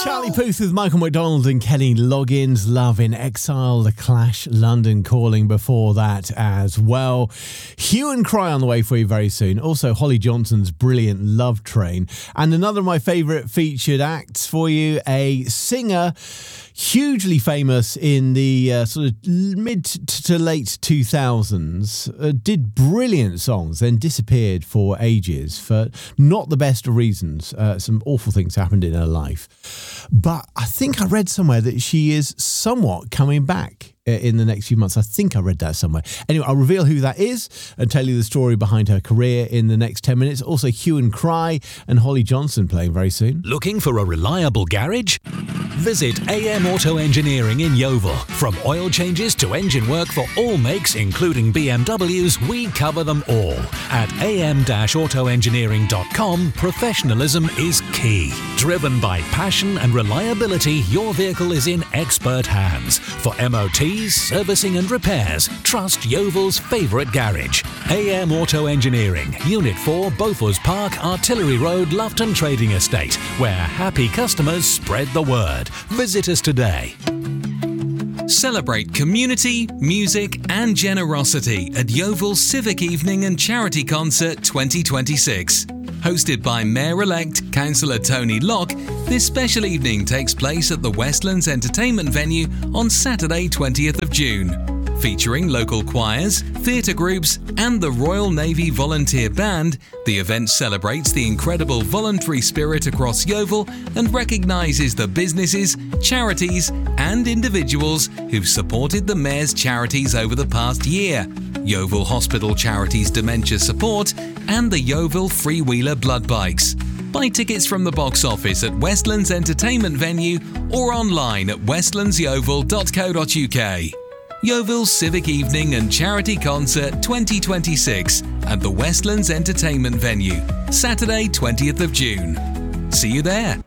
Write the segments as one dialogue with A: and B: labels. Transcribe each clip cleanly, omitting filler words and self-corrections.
A: Charlie Puth with Michael McDonald and Kenny Loggins, Love in Exile, The Clash, London Calling before that as well. Hue and Cry on the way for you very soon. Also, Holly Johnson's brilliant Love Train. And another of my favourite featured acts for you, a singer hugely famous in the sort of mid to late 2000s, did brilliant songs, then disappeared for ages for not the best of reasons. Some awful things happened in her life. But I think I read somewhere that she is somewhat coming back in the next few months. I think I read that somewhere. Anyway, I'll reveal who that is and tell you the story behind her career in the next 10 minutes. Also, Hue and Cry and Holly Johnson playing very soon.
B: Looking for a reliable garage? Visit AM Auto Engineering in Yeovil. From oil changes to engine work for all makes, including BMWs, we cover them all. At am-autoengineering.com, professionalism is key. Driven by passion and reliability, your vehicle is in expert hands. For MOTs, servicing and repairs, trust Yeovil's favourite garage. AM Auto Engineering, Unit 4, Beauforts Park, Artillery Road, Loughton Trading Estate, where happy customers spread the word. Visit us today.
C: Celebrate community, music and generosity at Yeovil's Civic Evening and Charity Concert 2026. Hosted by Mayor-elect Councillor Tony Locke, this special evening takes place at the Westlands Entertainment Venue on Saturday 20th of June. Featuring local choirs, theatre groups and the Royal Navy Volunteer Band, the event celebrates the incredible voluntary spirit across Yeovil and recognises the businesses, charities and individuals who've supported the Mayor's charities over the past year. Yeovil Hospital Charities Dementia Support and the Yeovil Freewheeler Blood Bikes. Buy tickets from the box office at Westlands Entertainment Venue or online at westlandsyeovil.co.uk. Yeovil's Civic Evening and Charity Concert 2026 at the Westlands Entertainment Venue, Saturday 20th of June. See you there.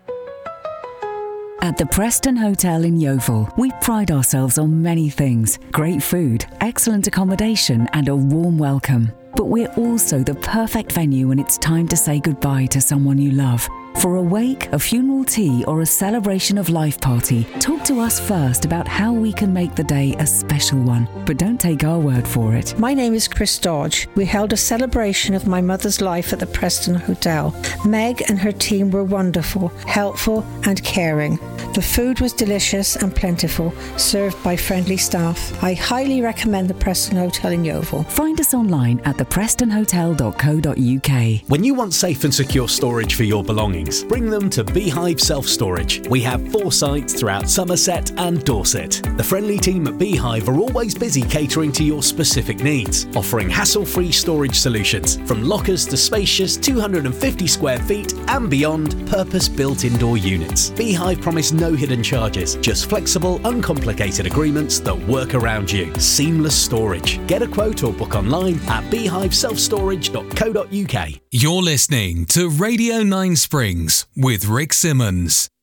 D: At the Preston Hotel in Yeovil, we pride ourselves on many things: great food, excellent accommodation and a warm welcome. But we're also the perfect venue when it's time to say goodbye to someone you love. For a wake, a funeral tea or a celebration of life party, talk to us first about how we can make the day a special one. But don't take our word for it.
E: My name is Chris Dodge. We held a celebration of my mother's life at the Preston Hotel. Meg and her team were wonderful, helpful and caring. The food was delicious and plentiful, served by friendly staff. I highly recommend the Preston Hotel in Yeovil.
D: Find us online at theprestonhotel.co.uk.
F: When you want safe and secure storage for your belongings, bring them to Beehive Self-Storage. We have 4 sites throughout Somerset and Dorset. The friendly team at Beehive are always busy catering to your specific needs, offering hassle-free storage solutions, from lockers to spacious 250 square feet and beyond purpose-built indoor units. Beehive promise no hidden charges, just flexible, uncomplicated agreements that work around you. Seamless storage. Get a quote or book online at beehiveselfstorage.co.uk.
C: You're listening to Radio 9 Springs with Rick Simmons.